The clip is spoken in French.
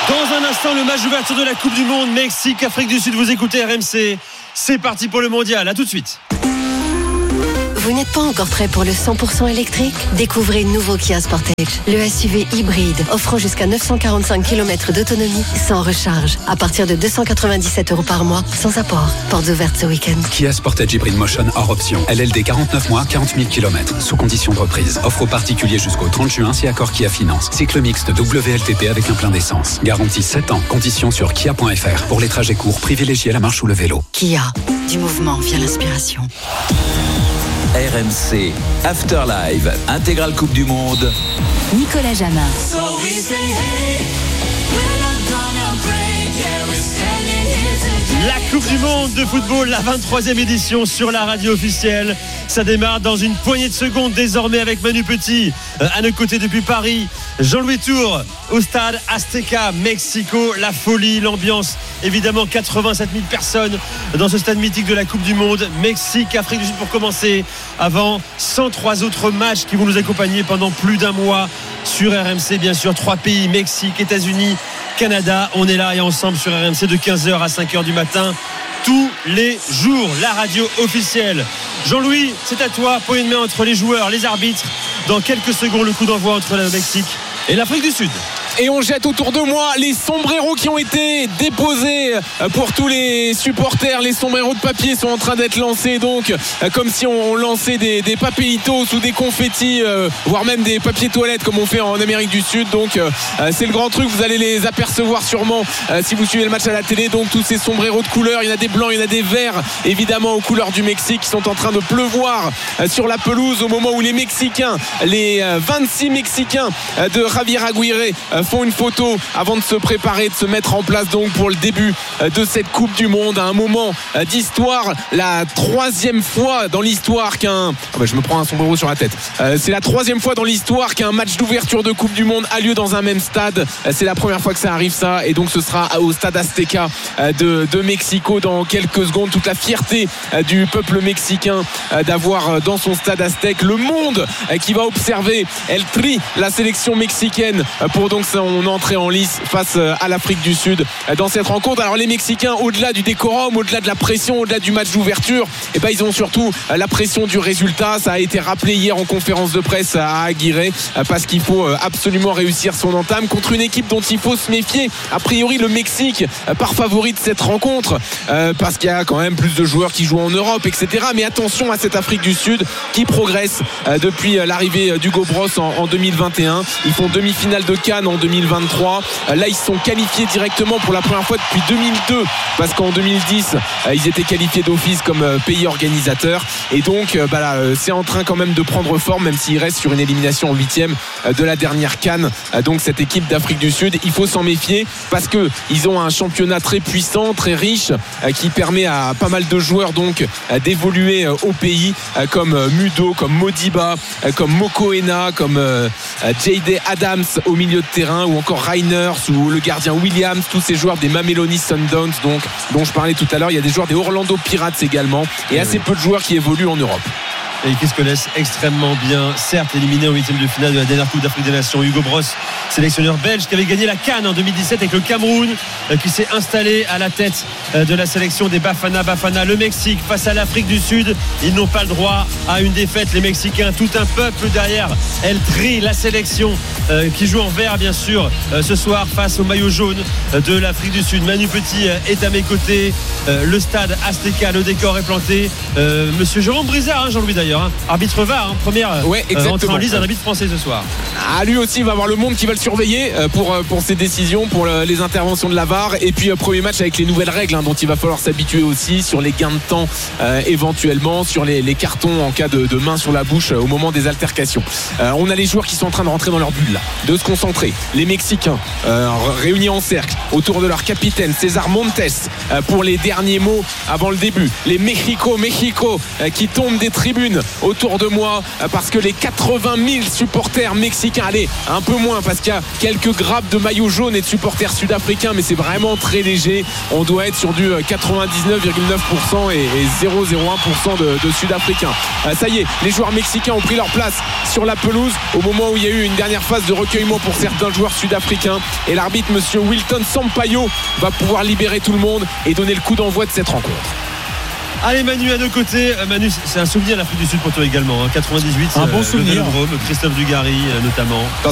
Dans un instant, le match d'ouverture de la Coupe du Monde, Mexique, Afrique du Sud. Vous écoutez RMC. C'est parti pour le mondial. À tout de suite. Vous n'êtes pas encore prêt pour le 100% électrique ? Découvrez le nouveau Kia Sportage, le SUV hybride offrant jusqu'à 945 km d'autonomie sans recharge, à partir de 297 € par mois, sans apport. Portes ouvertes ce week-end. Kia Sportage Hybrid Motion hors option. LLD 49 mois, 40 000 km. Sous condition de reprise. Offre aux particuliers jusqu'au 30 juin si accord Kia Finance. Cycle mixte WLTP avec un plein d'essence. Garantie 7 ans. Conditions sur kia.fr. Pour les trajets courts, privilégiez la marche ou le vélo. Kia, du mouvement vient l'inspiration. RMC Afterlive, intégrale Coupe du Monde. Nicolas Jamin. La Coupe du Monde de football, la 23e édition sur la radio officielle. Ça démarre dans une poignée de secondes désormais avec Manu Petit à nos côtés depuis Paris. Jean-Louis Tour au stade Azteca, Mexico. La folie, l'ambiance, évidemment 87 000 personnes dans ce stade mythique de la Coupe du Monde. Mexique, Afrique du Sud pour commencer, avant 103 autres matchs qui vont nous accompagner pendant plus d'un mois sur RMC. Bien sûr, 3 pays, Mexique, États-Unis, Canada. On est là et ensemble sur RMC de 15h à 5h du matin tous les jours, la radio officielle. Jean-Louis, c'est à toi, point de main entre les joueurs, les arbitres. Dans quelques secondes, le coup d'envoi entre le Mexique et l'Afrique du Sud. Et on jette autour de moi les sombreros qui ont été déposés pour tous les supporters. Les sombreros de papier sont en train d'être lancés, donc comme si on lançait des papelitos ou des confettis, voire même des papiers toilettes comme on fait en Amérique du Sud. Donc c'est le grand truc, vous allez les apercevoir sûrement si vous suivez le match à la télé. Donc tous ces sombreros de couleurs, il y en a des blancs, il y en a des verts, évidemment aux couleurs du Mexique, qui sont en train de pleuvoir sur la pelouse au moment où les Mexicains, les 26 Mexicains de Javier Aguirre font une photo avant de se préparer, de se mettre en place donc pour le début de cette Coupe du Monde, à un moment d'histoire, la 3e fois dans l'histoire qu'un je me prends un sombrero sur la tête, c'est la 3e fois dans l'histoire qu'un match d'ouverture de Coupe du Monde a lieu dans un même stade. C'est la première fois que ça arrive, ça, et donc ce sera au stade Azteca de Mexico dans quelques secondes. Toute la fierté du peuple mexicain d'avoir dans son stade aztèque le monde qui va observer El Tri, la sélection mexicaine, pour donc son entrée en lice face à l'Afrique du Sud dans cette rencontre. Alors les Mexicains, au-delà du décorum, au-delà de la pression, au-delà du match d'ouverture, ils ont surtout la pression du résultat. Ça a été rappelé hier en conférence de presse à Aguirre, parce qu'il faut absolument réussir son entame contre une équipe dont il faut se méfier. A priori le Mexique par favori de cette rencontre, parce qu'il y a quand même plus de joueurs qui jouent en Europe, etc. Mais attention à cette Afrique du Sud qui progresse depuis l'arrivée d'Hugo Bross en 2021. Ils font demi-finale de Cannes en 2023. Là ils sont qualifiés directement pour la première fois depuis 2002, parce qu'en 2010 ils étaient qualifiés d'office comme pays organisateur, et donc c'est en train quand même de prendre forme, même s'il reste sur une élimination en 8e de la dernière Cannes. Donc cette équipe d'Afrique du Sud, il faut s'en méfier, parce que ils ont un championnat très puissant, très riche, qui permet à pas mal de joueurs donc d'évoluer au pays, comme Mudo, comme Modiba, comme Mokoena, comme Jayde Adams au milieu de terrain, ou encore Reiners, ou le gardien Williams, tous ces joueurs des Mameloni Sundowns donc, dont je parlais tout à l'heure. Il y a des joueurs des Orlando Pirates également, et assez peu de joueurs qui évoluent en Europe. Et qui se connaissent extrêmement bien, certes éliminé en 8e de finale de la dernière Coupe d'Afrique des Nations. Hugo Bross, sélectionneur belge, qui avait gagné la CAN en 2017 avec le Cameroun, qui s'est installé à la tête de la sélection des Bafana. Le Mexique face à l'Afrique du Sud, ils n'ont pas le droit à une défaite, les Mexicains. Tout un peuple derrière El Tri, la sélection qui joue en vert bien sûr ce soir face au maillot jaune de l'Afrique du Sud. Manu Petit est à mes côtés, le stade Azteca, le décor est planté. Monsieur Jérôme Brizard, Jean-Louis d'ailleurs, arbitre VAR, première entrée en lice d'un arbitre français ce soir. Lui aussi va avoir le monde qui va le surveiller pour ses décisions, pour les interventions de la VAR, et puis premier match avec les nouvelles règles dont il va falloir s'habituer aussi, sur les gains de temps éventuellement, sur les cartons en cas de main sur la bouche au moment des altercations. On a les joueurs qui sont en train de rentrer dans leur bulle là, de se concentrer. Les Mexicains réunis en cercle autour de leur capitaine César Montes pour les derniers mots avant le début. Les Mexico qui tombent des tribunes tribune autour de moi parce que les 80 000 supporters mexicains, allez, un peu moins parce qu'il y a quelques grappes de maillots jaunes et de supporters sud-africains, mais c'est vraiment très léger. On doit être sur du 99,9% et 0,01% de sud-africains. Ça y est, les joueurs mexicains ont pris leur place sur la pelouse au moment où il y a eu une dernière phase de recueillement pour certains joueurs sud-africains, et l'arbitre monsieur Wilton Sampaio va pouvoir libérer tout le monde et donner le coup d'envoi de cette rencontre. Allez Manu, à nos côtés. Manu, c'est un souvenir l'Afrique du Sud pour toi également, hein. 98, un bon souvenir. Christophe Dugarry notamment. Quand